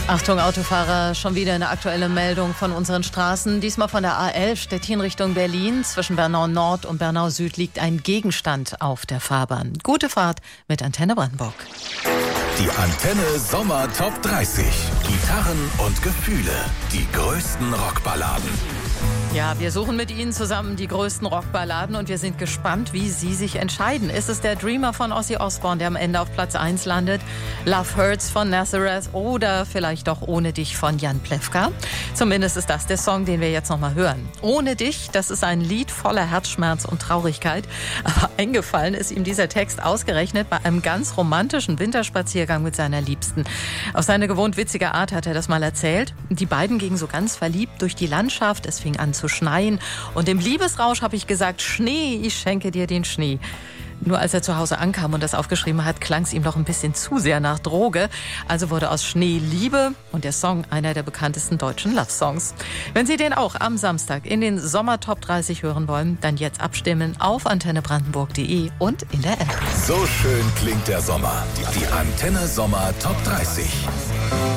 Achtung Autofahrer, schon wieder eine aktuelle Meldung von unseren Straßen. Diesmal von der A11 Stettin Richtung Berlin. Zwischen Bernau Nord und Bernau Süd liegt ein Gegenstand auf der Fahrbahn. Gute Fahrt mit Antenne Brandenburg. Die Antenne Sommer Top 30. Gitarren und Gefühle. Die größten Rockballaden. Ja, wir suchen mit Ihnen zusammen die größten Rockballaden und wir sind gespannt, wie Sie sich entscheiden. Ist es der Dreamer von Ozzy Osbourne, der am Ende auf Platz 1 landet? Love Hurts von Nazareth oder vielleicht doch Ohne dich von Jan Plewka? Zumindest ist das der Song, den wir jetzt nochmal hören. Ohne dich, das ist ein Lied voller Herzschmerz und Traurigkeit. Aber eingefallen ist ihm dieser Text ausgerechnet bei einem ganz romantischen Winterspaziergang mit seiner Liebsten. Auf seine gewohnt witzige Art hat er das mal erzählt. Die beiden gingen so ganz verliebt durch die Landschaft. Es fing an zu schneien. Und im Liebesrausch habe ich gesagt, Schnee, ich schenke dir den Schnee. Nur als er zu Hause ankam und das aufgeschrieben hat, klang es ihm noch ein bisschen zu sehr nach Droge. Also wurde aus Schnee Liebe und der Song einer der bekanntesten deutschen Love-Songs. Wenn Sie den auch am Samstag in den Sommer Top 30 hören wollen, dann jetzt abstimmen auf antennebrandenburg.de und in der App. So schön klingt der Sommer. Die Antenne Sommer Top 30.